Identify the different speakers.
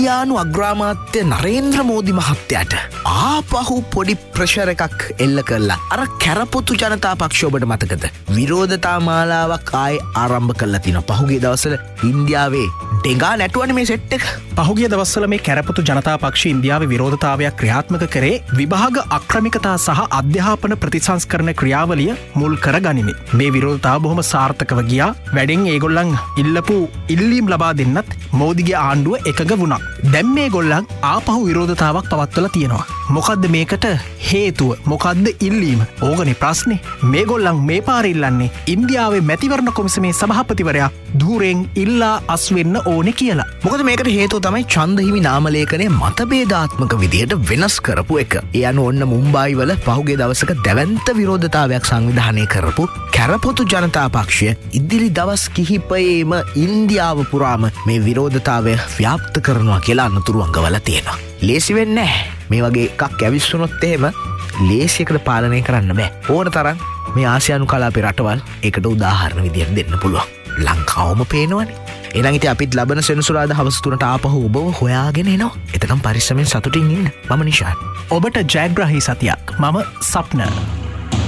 Speaker 1: ඉන්දියානු අග්‍රාමාත්‍ය නරේන්ද්‍ර මෝදි මහත්තයාට ආපහු පොඩි ප්‍රෙෂර් එකක් එල්ල කරලා අර කැරපොතු ජනතා පක්ෂය ඔබට මතකද විරෝධතා මාලාවක් ආයේ ආරම්භ කරලා තිනවා. පහුගිය දවස්වල ඉන්දියාවේ ඩෙඟා නැටුවනේ මේ සෙට් එක.
Speaker 2: පහුගිය දවස්වල මේ කැරපොතු ජනතා පක්ෂ ඉන්දියාවේ විරෝධතාවයක් ක්‍රියාත්මක කරේ විභාග අක්‍රමිකතා සහ අධ්‍යාපන ප්‍රතිසංස්කරණ ක්‍රියාවලිය මුල් කර ගනිමි. මේ විරෝධතාව බොහොම සාර්ථකව ගියා. වැඩෙන් ඒගොල්ලන් ඉල්ලපු ඉල්ලීම් ලබා දෙන්නත් මෝදිගේ ආණ්ඩුව එකග වුණා. දැන් මේ ගොල්ලන් ආපහු විරෝධතාවක් පවත්වලා තියෙනවා. මොකද්ද මේකට හේතුව? මොකද්ද ඉල්ලීම? ඕගනේ ප්‍රශ්නේ. මේගොල්ලන් මේ පාර ඉල්ලන්නේ ඉන්දියාවේ මැතිවරණ කොමිසමේ සභාපතිවරයා ධූරෙන් ඉල්ලා අස්වෙන්න ඕනේ කියලා.
Speaker 1: මොකද මේකට හේතුව තමයි ඡන්දහිමි නාමලේඛනය මතභේදාත්මක විදියට වෙනස් කරපු එක. ඒ අනුව ඔන්න මුම්බායි වල පහුගිය දවසක දැවැන්ත විරෝධතාවයක් සංවිධානය කරපු කැරපොතු ජනතා පක්ෂය ඉදිරි දවස් කිහිපයේම ඉන්දියාව පුරාම මේ විරෝධතාවය ව්‍යාප්ත කරනවා කියලා අනතුරු අඟවලා තියෙනවා. ලේසි වෙන්නේ නැහැ. මේ වගේ එකක් ඇවිස්සුනොත් එහෙම ලේසියකට පාලනය කරන්න බෑ. ඕන තරම් මේ ආසියානු කලාපේ රටවල් ඒකට උදාහරණ විදියට දෙන්න පුළුවන්. ලංකාවම පේනවනේ. එහෙනම් ඉතින් අපිත් ලබන සෙනසුරාදා හවස 3ට ආපහු ඔබව හොයාගෙන එනවා. එතකම් පරිස්සමෙන් සතුටින් ඉන්න. මම නිෂාන්.
Speaker 2: ඔබට ජයග්‍රාහී සතියක්. මම සප්න.